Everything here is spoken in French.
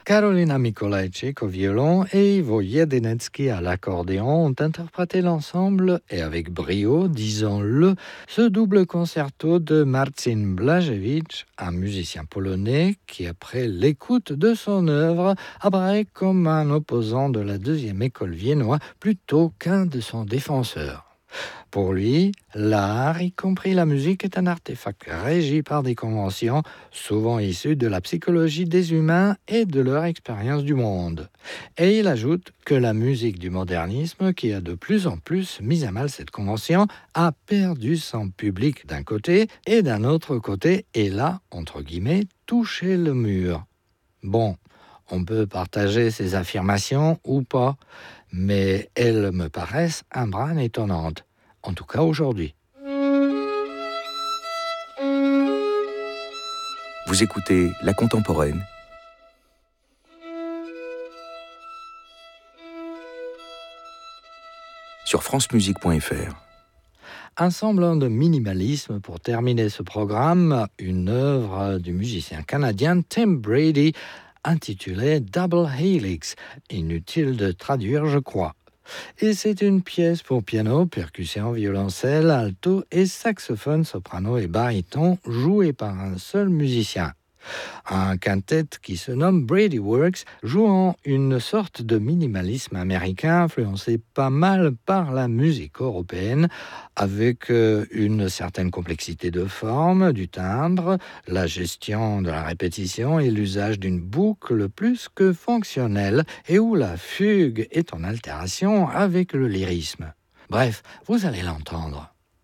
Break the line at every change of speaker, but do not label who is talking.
Karolina Mikolajczyk au violon et Ivo Jedenecki à l'accordéon ont interprété l'ensemble, et avec brio, disons-le, ce double concerto de Marcin Blażewicz, un musicien polonais qui, après l'écoute de son œuvre, apparaît comme un opposant de la deuxième école viennoise plutôt qu'un de son défenseur. Pour lui, l'art, y compris la musique, est un artefact régi par des conventions, souvent issues de la psychologie des humains et de leur expérience du monde. Et il ajoute que la musique du modernisme, qui a de plus en plus mis à mal cette convention, a perdu son public d'un côté, et d'un autre côté, elle a, entre guillemets, touché le mur. Bon, on peut partager ces affirmations ou pas, mais elles me paraissent un brin étonnantes. En tout cas aujourd'hui.
Vous écoutez La Contemporaine sur francemusique.fr.
Un semblant de minimalisme pour terminer ce programme, une œuvre du musicien canadien Tim Brady intitulée Double Helix. Inutile de traduire, je crois. Et c'est une pièce pour piano, percussion, violoncelle, alto et saxophone, soprano et baryton, jouée par un seul musicien. Un quintet qui se nomme Brady Works, jouant une sorte de minimalisme américain influencé pas mal par la musique européenne, avec une certaine complexité de forme, du timbre, la gestion de la répétition et l'usage d'une boucle plus que fonctionnelle, et où la fugue est en altération avec le lyrisme. Bref, vous allez l'entendre.